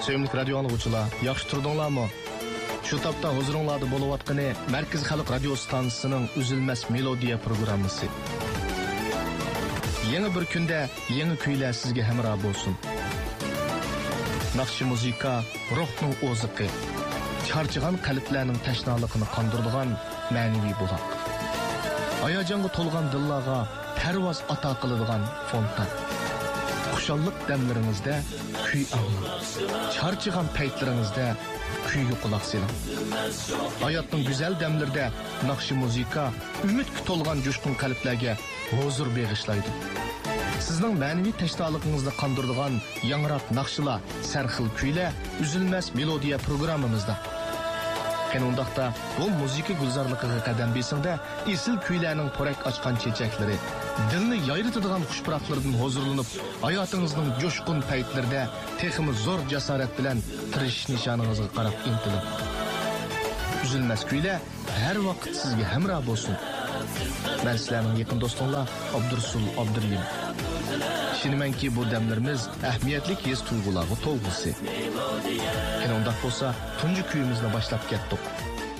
Sevimli radio anlıqçılar, yaxşı turdunlarmı? Şu tapda huzuringlarda bo'layotgani Markaz Xalq radio stansiyasining Uzilmas melodiya programmasi. Yangi bir kunda yangi kuylar sizga hamroh bo'lsin. Naqshi muzika ruhning o'ziqi, charchagan qalblarning tashnaligini qondiradigan ma'naviy buloq. Hayajonga to'lgan dillarga parvoz ato qiladigan fontan. Xushallik damlaringizda kuy anglang. Charchagan paytlaringizda kuyga quloq soling. Hayotning go'zal damlarida naqshi muzika umidga to'lgan jo'shqin qalblarga huzur bag'ishlaydi. Sizning ma'naviy tashnoligingizni qondiradigan yangroq naqshlar, sarxil kuylar Uzilmas melodiya programmamizda. Qanundaqda bu muzika gulzorligiga qadam besingda esil kuylarning porak ochgan chechaklari, dilni yayritadigan xushpuroqlardan huzurlanib, hayotingizning jo'shqin paytlarida texmi zo'r jasorat bilan tirish nishoningizga qarab intiling. Uzilmas kuylar har vaqt sizga hamroh bo'lsin. Men sizlarning yaqin do'stinglar Abdursul Abduriyim. Ishonmanki bu damlarimiz ahamiyatli his tuyg'ularga to'lg'isi. Qanday bo'lsa, tunji kuyimizni boshlab ketdik.